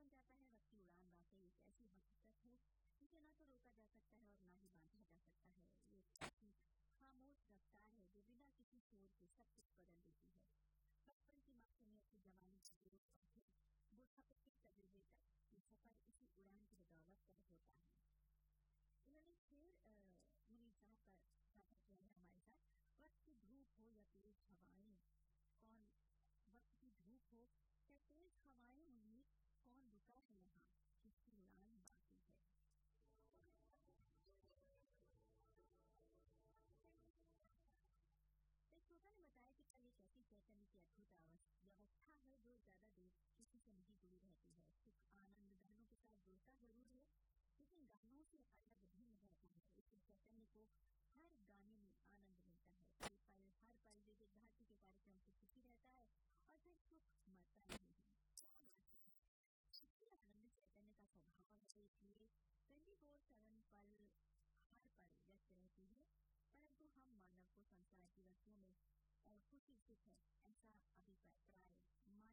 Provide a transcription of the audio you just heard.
बन जाता है। वक्त की उड़ान वाकई एक ऐसी हकीकत है जिसे ना तो रोका जा सकता है और ना ही बांधा जा सकता है। ये एक ऐसी खामोश रफ्तार है जो बिना किसी शोर के सब कुछ बदल देती है। बचपन की मासूमियत की जवानी की जोश और फिर बुढ़ापे के तजुर्बे तक ये सफर इसी उड़ान की बदौलत तय होता है। इन्होंने फिर मुनीर साहब का साझा किया है हमारे साथ। वक्त की धूप हो या तेज हवाएं, कौन वक्त की धूप हो या तेज हवाएं मुनीर, कौन रुका है यहाँ जिसकी उड़ान बाकी है। एक श्रोता ने बताया कि कल एक ऐसी चैतन्य की अद्भुत व्यवस्था है जो ज्यादा देर किसी से नहीं जुड़ी रहती है। सुख आनंद गानों के साथ जुड़ता जरूर है लेकिन गानों से अलग भिन्न रहता है। इस चैतन्य को हर गाने में आनंद मिलता है। हर पल विविध भारती के कार्यक्रम से खुशी रहता है और फिर सुख मरता नहीं है। क्या बात है, इसी आनंद चैतन्य का स्वभाव है, इसलिए 24/7 पल हर पल व्यस्त रहती है। परंतु हम मानव को संसार की वस्तुओं में खुशी सुख है ऐसा अभिप्राय मान